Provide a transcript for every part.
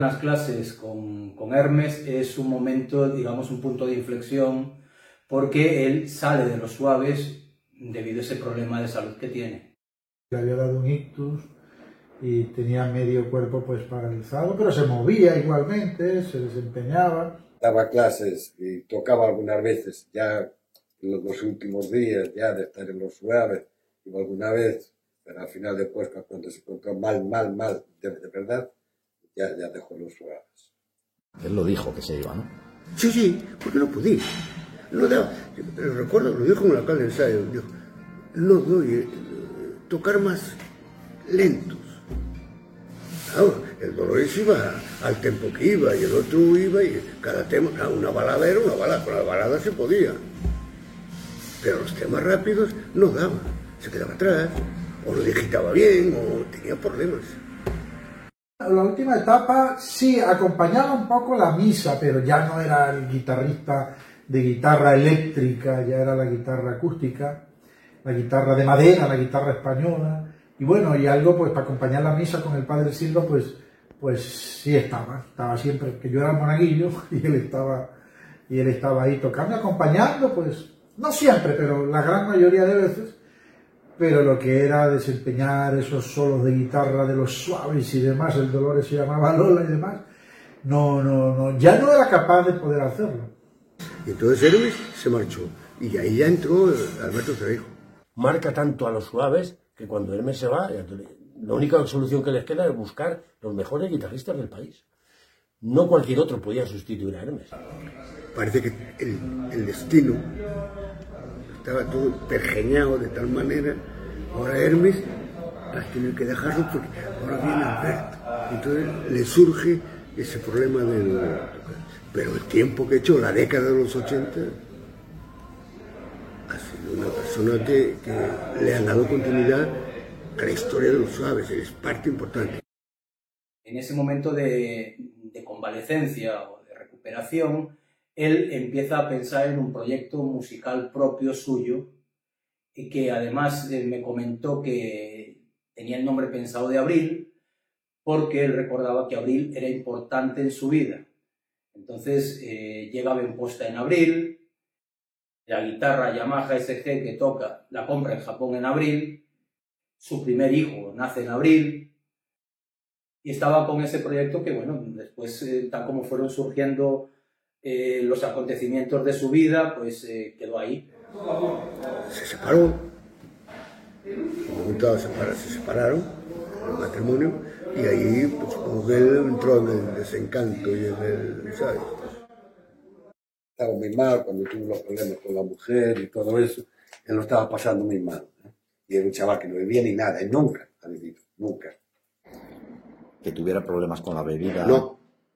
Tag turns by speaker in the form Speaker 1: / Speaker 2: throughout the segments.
Speaker 1: Las clases con Hermes es un momento, digamos, un punto de inflexión, porque él sale de los suaves debido a ese problema de salud que tiene.
Speaker 2: Le había dado un ictus y tenía medio cuerpo pues paralizado, pero se movía igualmente, se desempeñaba.
Speaker 3: Daba clases y tocaba algunas veces, ya en los últimos días, ya de estar en los suaves, y alguna vez, pero al final después, cuando se encontró mal, de verdad, ya dejó los suaves.
Speaker 4: Él lo dijo que se iba, ¿no?
Speaker 5: Sí, porque no podía. No daba. Recuerdo, lo dijo en la calle de ensayo, dijo, no doy, tocar más lentos. Claro, el Dolores iba al tempo que iba y el otro iba y cada tema, una balada era una balada, con la balada se podía. Pero los temas rápidos no daban, se quedaba atrás, o lo digitaba bien, o tenía problemas.
Speaker 2: La última etapa sí acompañaba un poco la misa, pero ya no era el guitarrista de guitarra eléctrica, ya era la guitarra acústica, la guitarra de madera, la guitarra española, y bueno, y algo pues para acompañar la misa con el Padre Silva, pues sí estaba siempre, que yo era monaguillo y él estaba ahí tocando, acompañando, pues no siempre, pero la gran mayoría de veces. Pero lo que era desempeñar esos solos de guitarra de los suaves y demás, el Dolores se llamaba Lola y demás, ya no era capaz de poder hacerlo.
Speaker 5: Y entonces Hermes se marchó, y ahí ya entró Alberto Trejo.
Speaker 6: Marca tanto a los suaves que cuando Hermes se va, la única solución que les queda es buscar los mejores guitarristas del país. No cualquier otro podía sustituir a Hermes.
Speaker 5: Parece que el destino estaba todo pergeñado de tal manera. Ahora Hermes has tenido que dejarlo porque ahora viene Alberto. Entonces le surge ese problema del... Pero el tiempo que echó, la década de los 80, ha sido una persona que le ha dado continuidad a la historia de los suaves, es parte importante.
Speaker 1: En ese momento de convalecencia o de recuperación, él empieza a pensar en un proyecto musical propio suyo, y que además me comentó que tenía el nombre pensado de Abril, porque él recordaba que Abril era importante en su vida. Entonces llega a Benposta en abril, la guitarra Yamaha SG que toca la compra en Japón en abril, su primer hijo nace en abril, y estaba con ese proyecto que, bueno, después, tal como fueron surgiendo los acontecimientos de su vida, pues quedó ahí.
Speaker 5: Se separó, se separaron, el matrimonio, y ahí pues, como que él entró en el desencanto y en el, ¿sabes?
Speaker 3: Estaba muy mal cuando tuvo los problemas con la mujer y todo eso, él lo estaba pasando muy mal, ¿eh? Y era un chaval que no bebía ni nada, él nunca ha bebido, nunca.
Speaker 4: Que tuviera problemas con la bebida.
Speaker 5: No,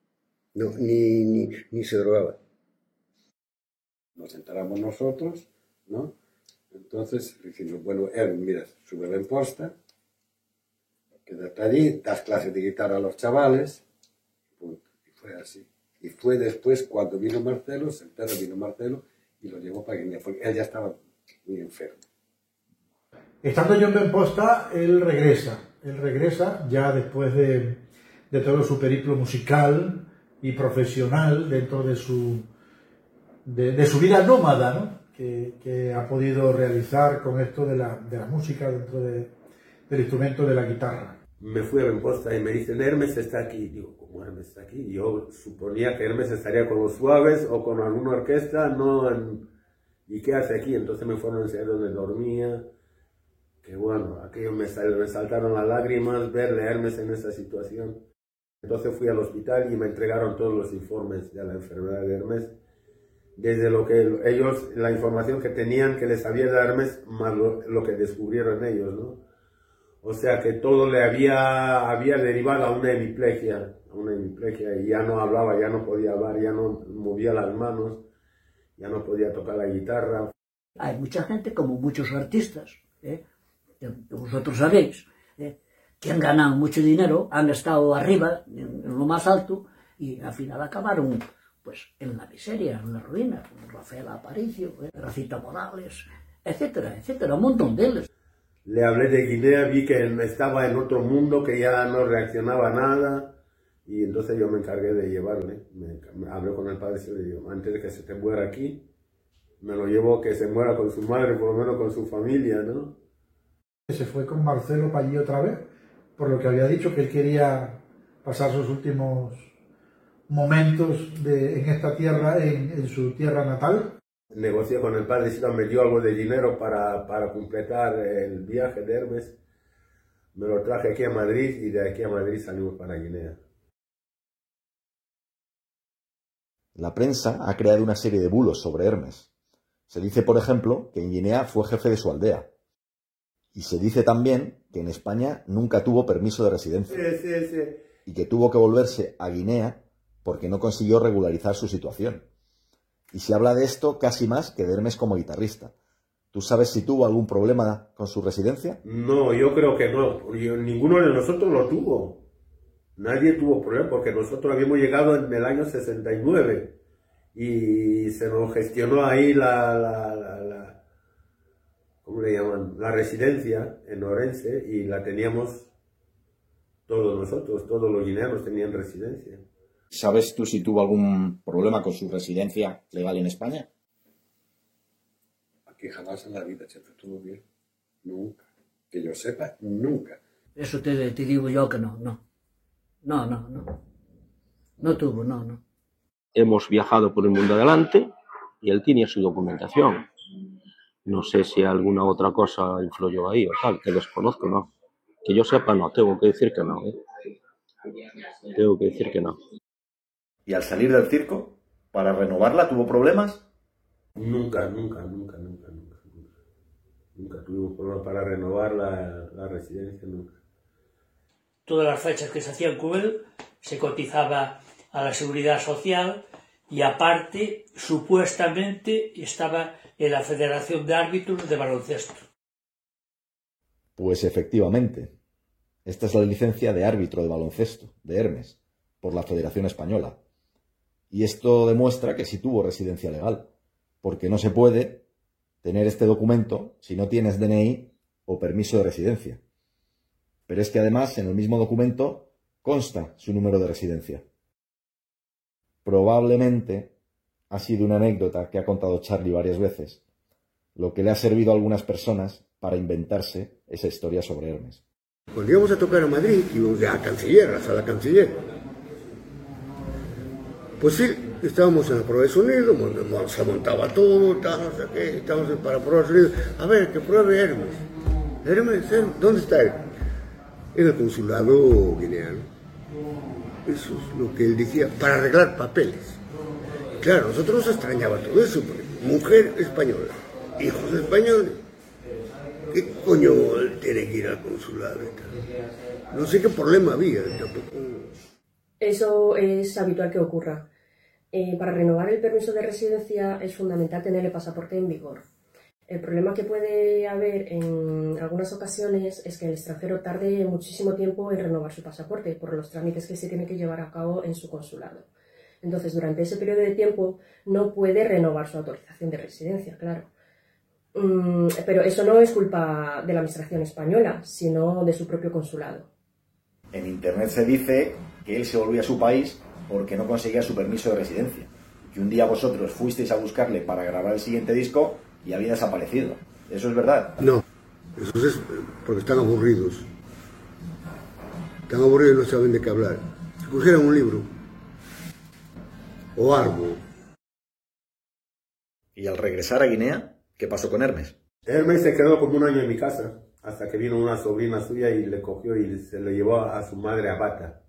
Speaker 5: ni se drogaba.
Speaker 3: Nos enteramos nosotros, ¿no? Entonces dijimos, bueno, mira, sube a Benposta, quédate allí, das clases de guitarra a los chavales, punto. Y fue así. Y fue después cuando vino Marcelo, se enteró, vino Marcelo y lo llevó para Guinea, porque él ya estaba muy enfermo.
Speaker 2: Estando yo en Benposta, él regresa ya después de todo su periplo musical y profesional dentro de su vida nómada, ¿no? que ha podido realizar con esto de la música dentro del instrumento de la guitarra.
Speaker 6: Me fui a Benposta y me dicen, Hermes está aquí. Digo, ¿cómo Hermes está aquí? Yo suponía que Hermes estaría con los suaves o con alguna orquesta, no ¿y qué hace aquí? Entonces me fueron a enseñar donde dormía, que bueno, aquello me saltaron las lágrimas verle a Hermes en esa situación. Entonces fui al hospital y me entregaron todos los informes de la enfermedad de Hermes, desde lo que ellos, la información que tenían que les había dado Hermes, más lo que descubrieron ellos, ¿no? O sea que todo le había derivado a una hemiplegia, y ya no hablaba, ya no podía hablar, ya no movía las manos, ya no podía tocar la guitarra.
Speaker 7: Hay mucha gente, como muchos artistas, que vosotros sabéis, que han ganado mucho dinero, han estado arriba, en lo más alto, y al final acabaron pues en la miseria, en la ruina, como Rafael Aparicio, Rafita Morales, etcétera, etcétera, un montón de ellos.
Speaker 6: Le hablé de Guinea, vi que estaba en otro mundo, que ya no reaccionaba a nada, Y entonces yo me encargué de llevarle, me hablé con el padre y le digo, antes de que se te muera aquí, me lo llevo que se muera con su madre, por lo menos con su familia, ¿no?
Speaker 2: Se fue con Marcelo para allí otra vez, por lo que había dicho que él quería pasar sus últimos momentos en esta tierra, en su tierra natal.
Speaker 6: Negocié con el padre, me dio algo de dinero para completar el viaje de Hermes. Me lo traje aquí a Madrid y de aquí a Madrid salimos para Guinea.
Speaker 4: La prensa ha creado una serie de bulos sobre Hermes. Se dice, por ejemplo, que en Guinea fue jefe de su aldea. Y se dice también que en España nunca tuvo permiso de residencia.
Speaker 6: Sí.
Speaker 4: Y que tuvo que volverse a Guinea porque no consiguió regularizar su situación. Y se habla de esto casi más que de Hermes como guitarrista. ¿Tú sabes si tuvo algún problema con su residencia?
Speaker 6: No, yo creo que no. Ninguno de nosotros lo tuvo. Nadie tuvo problema porque nosotros habíamos llegado en el año 69 y se nos gestionó ahí ¿cómo le llaman? La residencia en Orense y la teníamos todos nosotros, todos los guineanos tenían residencia.
Speaker 4: ¿Sabes tú si tuvo algún problema con su residencia legal en España?
Speaker 3: Aquí jamás en la vida siempre estuvo bien. Nunca. Que yo sepa, nunca.
Speaker 7: Eso te digo yo que no. No tuvo, no.
Speaker 8: Hemos viajado por el mundo adelante y él tenía su documentación. No sé si alguna otra cosa influyó ahí o tal, que desconozco, ¿no? Que yo sepa, no, tengo que decir que no, ¿eh? Tengo que decir que no.
Speaker 4: ¿Y al salir del circo, para renovarla, tuvo problemas?
Speaker 6: Nunca tuvimos problemas para renovar la residencia, nunca.
Speaker 9: Todas las fechas que se hacían con él se cotizaba a la Seguridad Social y aparte, supuestamente, estaba en la Federación de Árbitros de Baloncesto.
Speaker 4: Pues efectivamente. Esta es la licencia de árbitro de baloncesto, de Hermes, por la Federación Española. Y esto demuestra que sí tuvo residencia legal, porque no se puede tener este documento si no tienes DNI o permiso de residencia. Pero es que además en el mismo documento consta su número de residencia. Probablemente ha sido una anécdota que ha contado Charlie varias veces, lo que le ha servido a algunas personas para inventarse esa historia sobre Hermes.
Speaker 5: Cuando íbamos a tocar a Madrid, íbamos a Canciller, a la sala Canciller. Pues sí, estábamos en la prueba de sonido, se montaba todo, no sé qué, estábamos para probar de sonido. A ver, que pruebe Hermes. Hermes, ¿dónde está él? En el consulado guineano. Eso es lo que él decía, para arreglar papeles. Y claro, nosotros nos extrañaba todo eso, porque mujer española, hijos españoles. ¿Qué coño tiene que ir al consulado y tal? No sé qué problema había, tampoco.
Speaker 10: Eso es habitual que ocurra. Para renovar el permiso de residencia es fundamental tener el pasaporte en vigor. El problema que puede haber en algunas ocasiones es que el extranjero tarde muchísimo tiempo en renovar su pasaporte por los trámites que se tienen que llevar a cabo en su consulado. Entonces, durante ese periodo de tiempo no puede renovar su autorización de residencia, claro. Pero eso no es culpa de la administración española, sino de su propio consulado.
Speaker 4: En internet se dice que él se volvió a su país porque no conseguía su permiso de residencia. Que un día vosotros fuisteis a buscarle para grabar el siguiente disco y había desaparecido. ¿Eso es verdad?
Speaker 5: No, eso es porque están aburridos. Están aburridos y no saben de qué hablar. Si cogieran un libro o algo.
Speaker 4: ¿Y al regresar a Guinea, qué pasó con Hermes?
Speaker 6: Hermes se quedó como un año en mi casa, hasta que vino una sobrina suya y le cogió y se lo llevó a su madre a Bata.